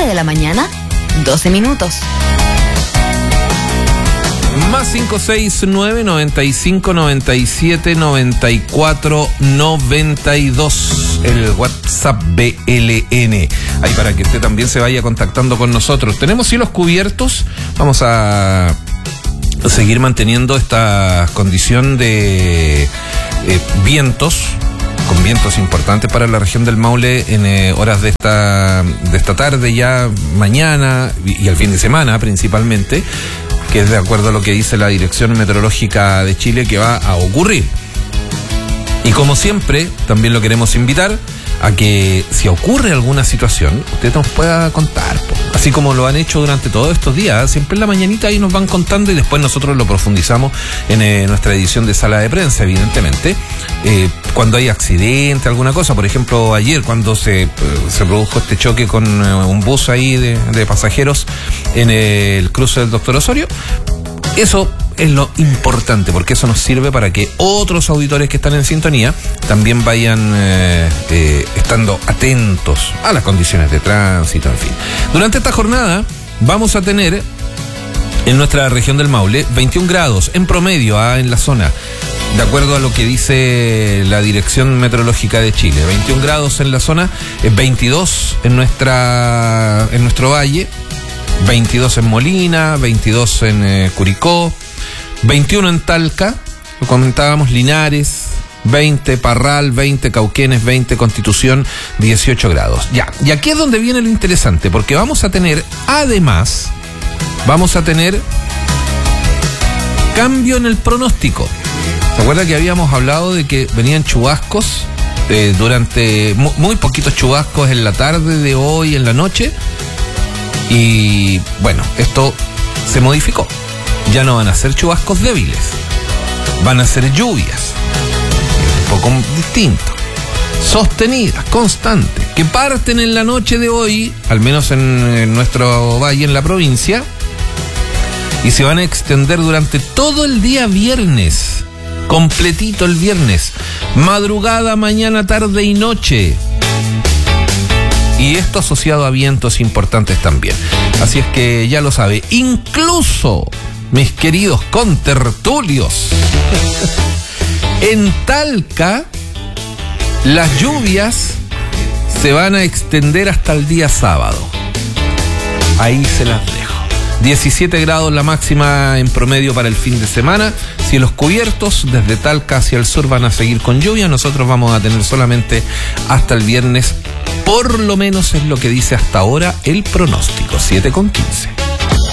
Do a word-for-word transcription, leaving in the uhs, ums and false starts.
nueve de la mañana, doce minutos. Más cinco seis nueve, noventa y cinco, noventa y siete, noventa y cuatro, noventa y dos. El WhatsApp B L N. Ahí para que usted también se vaya contactando con nosotros. Tenemos cielos cubiertos. Vamos a seguir manteniendo esta condición de eh, vientos, con vientos importantes para la región del Maule en eh, horas de esta, de esta tarde, ya mañana y, y el fin de semana principalmente, que es de acuerdo a lo que dice la Dirección Meteorológica de Chile que va a ocurrir. Y como siempre, también lo queremos invitar a que si ocurre alguna situación, usted nos pueda contar, po. Así como lo han hecho durante todos estos días, siempre en la mañanita ahí nos van contando y después nosotros lo profundizamos en eh, nuestra edición de sala de prensa, evidentemente. Eh, cuando hay accidente, alguna cosa, por ejemplo, ayer cuando se, eh, se produjo este choque con eh, un bus ahí de, de pasajeros en eh, el cruce del Doctor Osorio, eso es lo importante, porque eso nos sirve para que otros auditores que están en sintonía también vayan eh, eh, estando atentos a las condiciones de tránsito, en fin. Durante esta jornada vamos a tener en nuestra región del Maule veintiún grados en promedio ah, en la zona, de acuerdo a lo que dice la Dirección Meteorológica de Chile. veintiún grados en la zona, veintidós en nuestra en nuestro valle, veintidós en Molina, veintidós en eh, Curicó, veintiuno en Talca, lo comentábamos, Linares, veinte Parral, veinte Cauquenes, veinte Constitución, dieciocho grados. Ya, y aquí es donde viene lo interesante, porque vamos a tener, además, vamos a tener cambio en el pronóstico. ¿Se acuerda que habíamos hablado de que venían chubascos eh, durante, muy, muy poquitos chubascos en la tarde de hoy, en la noche? Y bueno, esto se modificó. Ya no van a ser chubascos débiles, van a ser lluvias, un poco distinto, sostenidas, constantes, que parten en la noche de hoy, al menos en, en nuestro valle, en la provincia, y se van a extender durante todo el día viernes, completito el viernes, madrugada, mañana, tarde y noche. Y esto asociado a vientos importantes también. Así es que ya lo sabe, incluso, mis queridos contertulios, en Talca las lluvias se van a extender hasta el día sábado. Ahí se las dejo. diecisiete grados la máxima en promedio para el fin de semana. Cielos cubiertos, desde Talca hacia el sur van a seguir con lluvia. Nosotros vamos a tener solamente hasta el viernes, por lo menos es lo que dice hasta ahora el pronóstico. siete con quince.